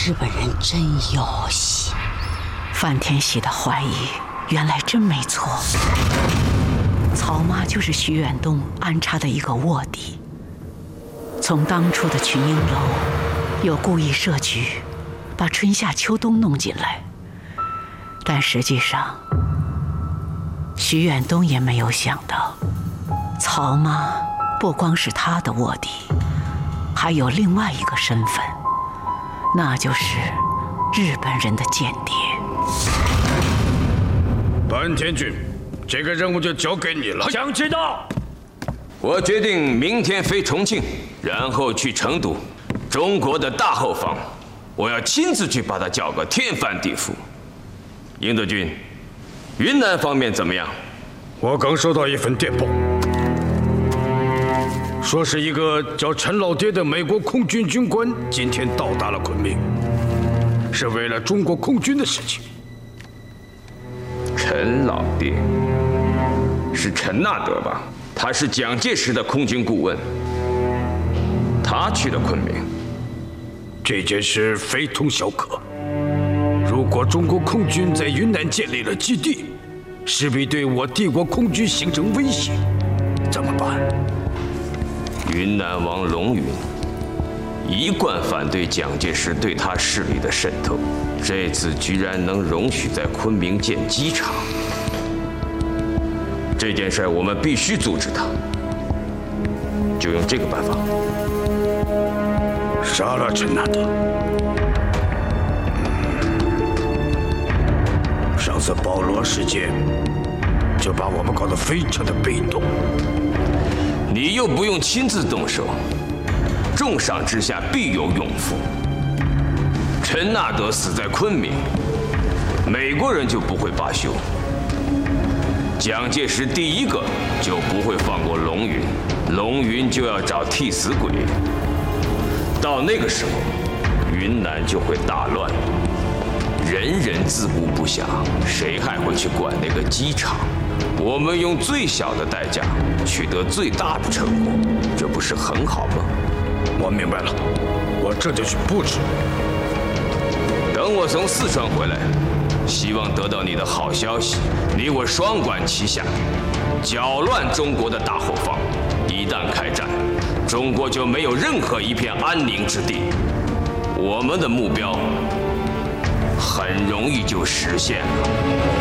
日本人真要挟。 范天喜的怀疑原来真没错，曹妈就是徐远东安插的一个卧底。从当初的群英楼，又故意设局，把春夏秋冬弄进来。但实际上，徐远东也没有想到，曹妈不光是他的卧底，还有另外一个身份，那就是日本人的间谍。 坂田君，这个任务就交给你了。 想知道？ 我决定明天飞重庆，然后去成都，中国的大后方，我要亲自去把他搅个天翻地覆。英德君，云南方面怎么样？ 我刚收到一份电报，说是一个叫陈老爹的美国空军军官今天到达了昆明，是为了中国空军的事情。 陈老爹是陈纳德吧？他是蒋介石的空军顾问，他去了昆明。 这件事非同小可。如果中国空军在云南建立了基地，势必对我帝国空军形成威胁，怎么办？ 云南王龙云一贯反对蒋介石对他势力的渗透，这次居然能容许在昆明建机场，这件事我们必须阻止他，就用这个办法。 杀了陈纳德。上次保罗事件就把我们搞得非常的被动。 你又不用亲自动手，重赏之下必有勇夫。陈纳德死在昆明，美国人就不会罢休。蒋介石第一个就不会放过龙云，龙云就要找替死鬼。到那个时候，云南就会大乱，人人自顾不暇，谁还会去管那个机场？我们用最小的代价取得最大的成果，这不是很好吗？ 我明白了，我这就去布置。 等我从四川回来，希望得到你的好消息。你我双管齐下，搅乱中国的大后方。一旦开战，中国就没有任何一片安宁之地。我们的目标很容易就实现了。